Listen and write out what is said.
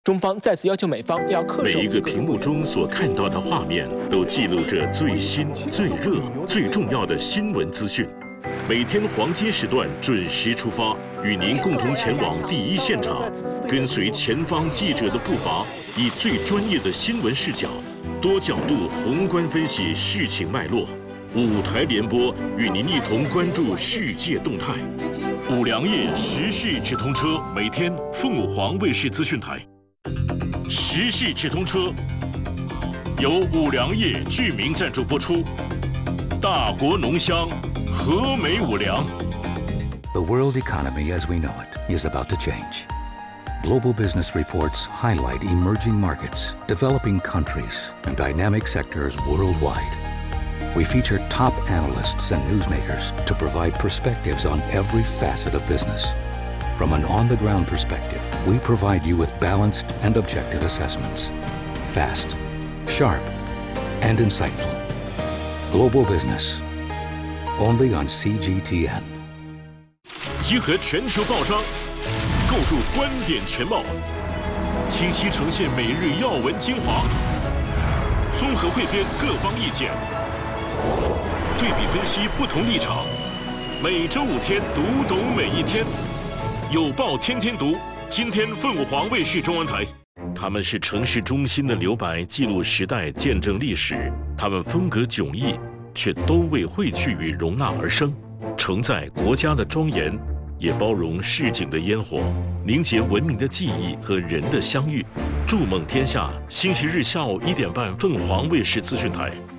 中方再次要求美方要恪守每一个屏幕中所看到的画面，都记录着最新、最热、最重要的新闻资讯。每天黄金时段准时出发，与您共同前往第一现场，跟随前方记者的步伐，以最专业的新闻视角，多角度宏观分析事情脉络。5台联播，与您一同关注世界动态。5粮液时事直通车，每天凤凰卫视资讯台。时事直通车由5粮液居民赞助播出，大国浓香，和美5粮。 The world economy as we know it is about to change. Global business reports highlight emerging markets, developing countries, and dynamic sectors worldwide. We feature top analysts and newsmakers to provide perspectives on every facet of business. From an on-the-ground perspective, we provide you with balanced and objective assessments. Fast, sharp, and insightful. Global Business. Only on CGTN. 集合全球报章，构筑观点全貌，清晰呈现每日要闻精华，综合汇编各方意见，对比分析不同立场。每周5天，读懂每一天。有报天天读，今天凤凰卫视中文台。他们是城市中心的留白，记录时代，见证历史。他们风格迥异，却都为汇聚与容纳而生，承载国家的庄严，也包容市井的烟火，凝结文明的记忆和人的相遇。筑梦天下，星期日下午1点半，凤凰卫视资讯台。